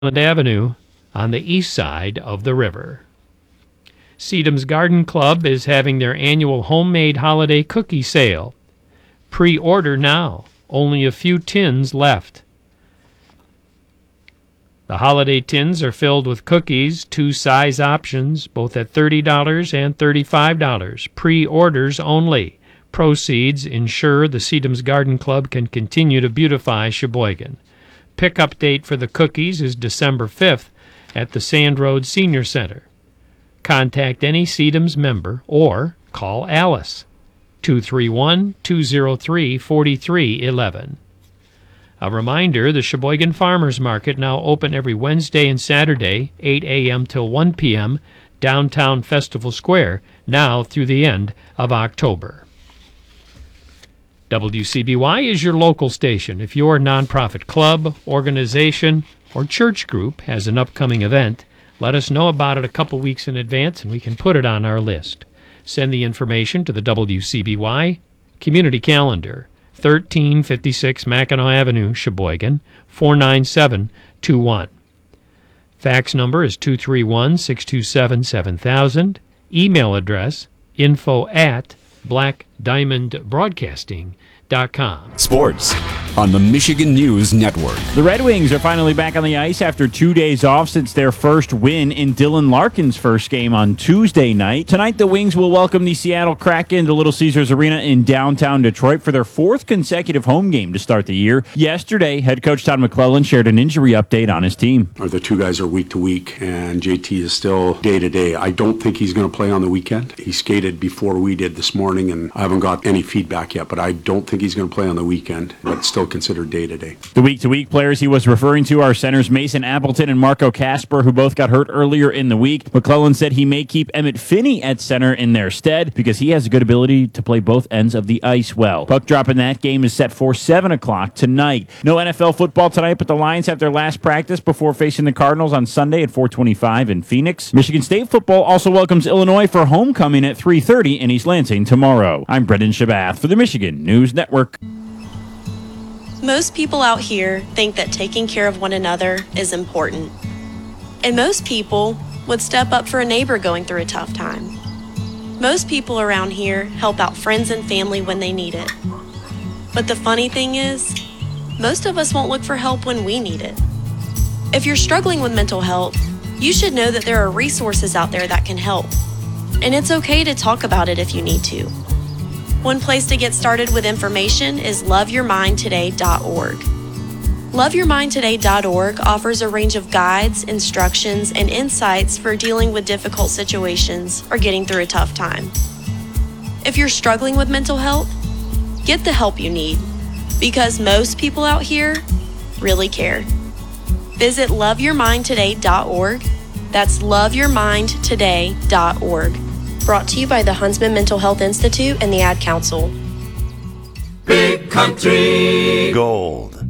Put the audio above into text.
Avenue on the east side of the river. Sedum's Garden Club is having their annual homemade holiday cookie sale. Pre-order now. Only a few tins left. The holiday tins are filled with cookies, 2 size options, both at $30 and $35. Pre-orders only. Proceeds ensure the Sedum's Garden Club can continue to beautify Sheboygan. Pickup date for the cookies is December 5th at the Sand Road Senior Center. Contact any Sedum's member or call Alice, 231-203-4311. A reminder, the Sheboygan Farmers Market now open every Wednesday and Saturday, 8 a.m. till 1 p.m., downtown Festival Square, now through the end of October. WCBY is your local station. If your nonprofit club, organization, or church group has an upcoming event, let us know about it a couple weeks in advance and we can put it on our list. Send the information to the WCBY Community Calendar, 1356 Mackinac Avenue, Sheboygan, 49721. Fax number is 231-627-7000. Email address info@blackdiamondbroadcasting.com. Sports on the Michigan News Network. The Red Wings are finally back on the ice after 2 days off since their first win in Dylan Larkin's first game on Tuesday night. Tonight, the Wings will welcome the Seattle Kraken to Little Caesars Arena in downtown Detroit for their 4th consecutive home game to start the year. Yesterday, head coach Todd McClellan shared an injury update on his team. The two guys are week to week, and JT is still day to day. I don't think he's going to play on the weekend. He skated before we did this morning, and I haven't got any feedback yet, but I don't think he's going to play on the weekend, but still considered day-to-day. The week-to-week players he was referring to are centers Mason Appleton and Marco Kasper, who both got hurt earlier in the week. McClellan said he may keep Emmett Finney at center in their stead because he has a good ability to play both ends of the ice well. Puck drop in that game is set for 7 o'clock tonight. No NFL football tonight, but the Lions have their last practice before facing the Cardinals on Sunday at 4:25 in Phoenix. Michigan State football also welcomes Illinois for homecoming at 3:30 in East Lansing tomorrow. I'm Brendan Shabath for the Michigan News Network. Most people out here think that taking care of one another is important. And most people would step up for a neighbor going through a tough time. Most people around here help out friends and family when they need it. But the funny thing is, most of us won't look for help when we need it. If you're struggling with mental health, you should know that there are resources out there that can help. And it's okay to talk about it if you need to. One place to get started with information is loveyourmindtoday.org. Loveyourmindtoday.org offers a range of guides, instructions, and insights for dealing with difficult situations or getting through a tough time. If you're struggling with mental health, get the help you need, because most people out here really care. Visit loveyourmindtoday.org. That's loveyourmindtoday.org. Brought to you by the Huntsman Mental Health Institute and the Ad Council. Big Country Gold.